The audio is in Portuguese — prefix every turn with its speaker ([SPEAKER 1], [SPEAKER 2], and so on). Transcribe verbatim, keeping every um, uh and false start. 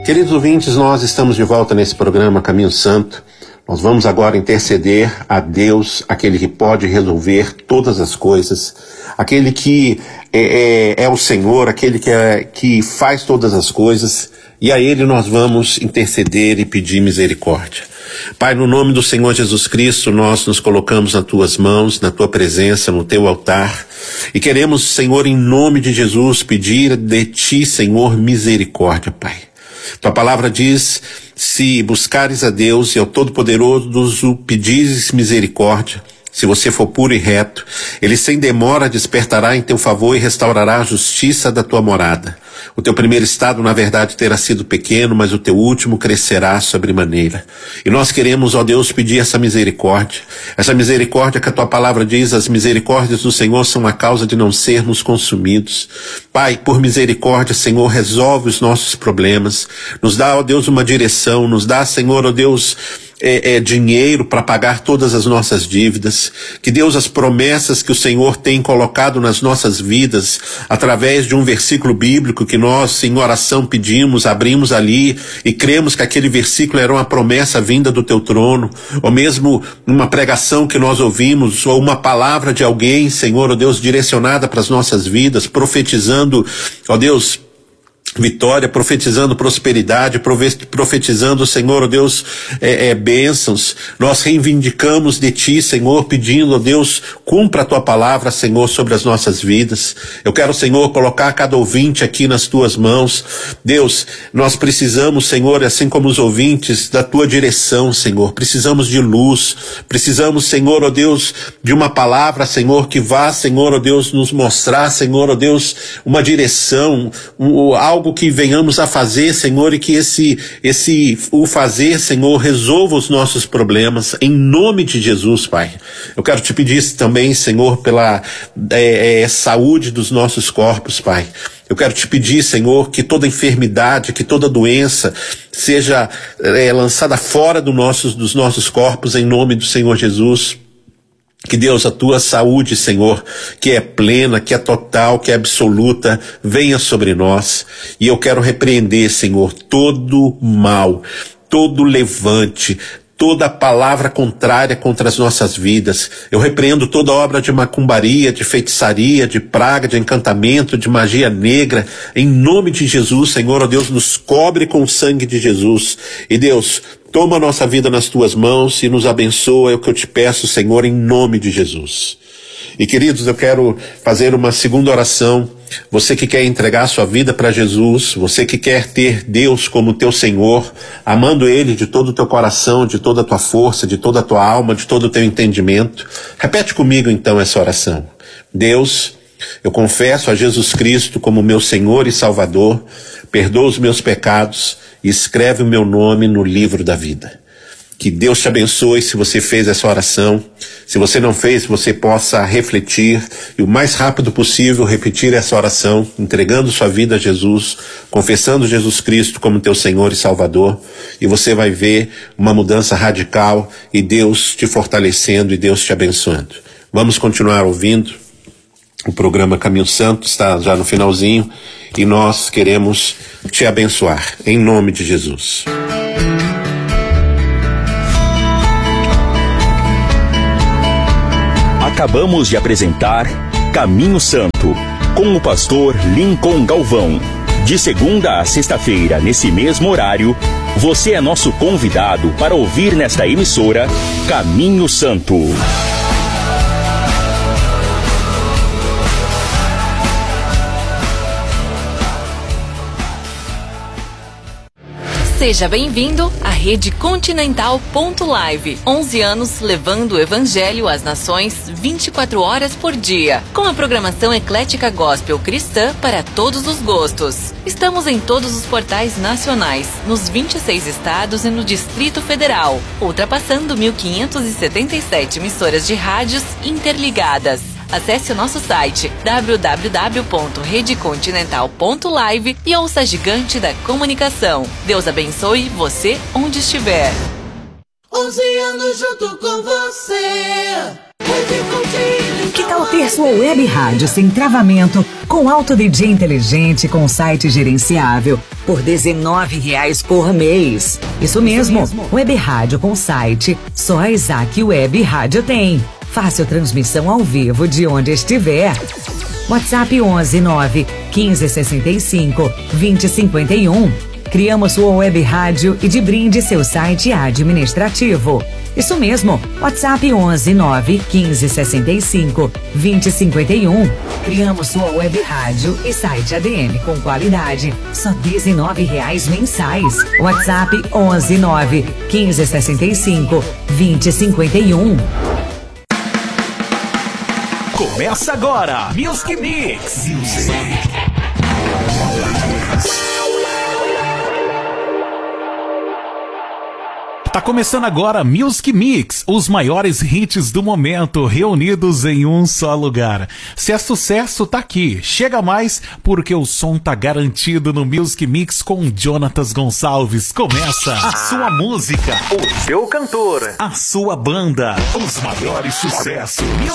[SPEAKER 1] Queridos ouvintes, nós estamos de volta nesse programa Caminho Santo. Nós vamos agora interceder a Deus, aquele que pode resolver todas as coisas, aquele que é, é, é o Senhor, aquele que, é, que faz todas as coisas, e a Ele nós vamos interceder e pedir misericórdia. Pai, no nome do Senhor Jesus Cristo, nós nos colocamos nas Tuas mãos, na Tua presença, no Teu altar, e queremos, Senhor, em nome de Jesus, pedir de Ti, Senhor, misericórdia, Pai. Tua palavra diz, se buscares a Deus e ao Todo-Poderoso pedires misericórdia, se você for puro e reto, Ele sem demora despertará em teu favor e restaurará a justiça da tua morada. O teu primeiro estado, na verdade, terá sido pequeno, mas o teu último crescerá sobremaneira. E nós queremos, ó Deus, pedir essa misericórdia. Essa misericórdia que a tua palavra diz, as misericórdias do Senhor são a causa de não sermos consumidos. Pai, por misericórdia, Senhor, resolve os nossos problemas. Nos dá, ó Deus, uma direção. Nos dá, Senhor, ó Deus, É, é, dinheiro para pagar todas as nossas dívidas, que Deus, as promessas que o Senhor tem colocado nas nossas vidas, através de um versículo bíblico que nós em oração pedimos, abrimos ali e cremos que aquele versículo era uma promessa vinda do teu trono, ou mesmo uma pregação que nós ouvimos, ou uma palavra de alguém, Senhor, ó Deus, direcionada para as nossas vidas, profetizando, ó Deus, vitória, profetizando prosperidade, profetizando, Senhor, ó Deus, é, é, bênçãos. Nós reivindicamos de Ti, Senhor, pedindo, ó Deus, cumpra a Tua palavra, Senhor, sobre as nossas vidas. Eu quero, Senhor, colocar cada ouvinte aqui nas Tuas mãos. Deus, nós precisamos, Senhor, assim como os ouvintes, da Tua direção, Senhor. Precisamos de luz, precisamos, Senhor, ó Deus, de uma palavra, Senhor, que vá, Senhor, ó Deus, nos mostrar, Senhor, ó Deus, uma direção, um, algo algo que venhamos a fazer, Senhor, e que esse, esse, o fazer, Senhor, resolva os nossos problemas, em nome de Jesus, Pai. Eu quero te pedir também, Senhor, pela é, é, saúde dos nossos corpos, Pai. Eu quero te pedir, Senhor, que toda enfermidade, que toda doença seja é, lançada fora do nossos, dos nossos corpos, em nome do Senhor Jesus. Que Deus, a tua saúde, Senhor, que é plena, que é total, que é absoluta, venha sobre nós. E eu quero repreender, Senhor, todo mal, todo levante, toda palavra contrária contra as nossas vidas. Eu repreendo toda obra de macumbaria, de feitiçaria, de praga, de encantamento, de magia negra. Em nome de Jesus, Senhor, ó Deus, nos cobre com o sangue de Jesus. E Deus, toma a nossa vida nas Tuas mãos e nos abençoa, é o que eu te peço, Senhor, em nome de Jesus. E queridos, eu quero fazer uma segunda oração. Você que quer entregar sua vida para Jesus, você que quer ter Deus como teu Senhor, amando Ele de todo o teu coração, de toda a tua força, de toda a tua alma, de todo o teu entendimento. Repete comigo então essa oração. Deus, eu confesso a Jesus Cristo como meu Senhor e Salvador, perdoa os meus pecados e escreve o meu nome no livro da vida. Que Deus te abençoe se você fez essa oração. Se você não fez, você possa refletir e o mais rápido possível repetir essa oração, entregando sua vida a Jesus, confessando Jesus Cristo como teu Senhor e Salvador, e você vai ver uma mudança radical e Deus te fortalecendo e Deus te abençoando. Vamos continuar ouvindo. O programa Caminho Santo está já no finalzinho e nós queremos te abençoar, em nome de Jesus.
[SPEAKER 2] Acabamos de apresentar Caminho Santo, com o pastor Lincoln Galvão. De segunda a sexta-feira, nesse mesmo horário, você é nosso convidado para ouvir nesta emissora Caminho Santo.
[SPEAKER 3] Seja bem-vindo à Rede Continental ponto live. onze anos levando o Evangelho às nações vinte e quatro horas por dia. Com a programação eclética gospel cristã para todos os gostos. Estamos em todos os portais nacionais, nos vinte e seis estados e no Distrito Federal, ultrapassando mil quinhentas e setenta e sete emissoras de rádios interligadas. Acesse o nosso site w w w ponto rede continental ponto live e ouça a gigante da comunicação. Deus abençoe você onde estiver.
[SPEAKER 4] onze anos junto com você. Rede Continental.
[SPEAKER 5] Que tal ter sua web rádio sem travamento, Com Auto D J inteligente com site gerenciável por dezenove reais por mês. Isso mesmo, Web Rádio com site, só a Isaac Web Rádio tem. Fácil transmissão ao vivo de onde estiver. WhatsApp onze nove quinze sessenta e cinco vinte cinquenta e um. Criamos sua web rádio e de brinde seu site administrativo. Isso mesmo, WhatsApp onze nove quinze sessenta e cinco vinte cinquenta e um. Criamos sua web rádio e site A D M com qualidade, só dezenove reais mensais. WhatsApp onze nove quinze sessenta e cinco vinte cinquenta e um.
[SPEAKER 6] Começa agora, Music Mix. Music. Tá começando agora Music Mix, os maiores hits do momento reunidos em um só lugar. Se é sucesso, tá aqui. Chega mais, porque o som tá garantido no Music Mix com Jonatas Gonçalves. Começa a sua música, o seu cantor, a sua banda, os maiores sucessos.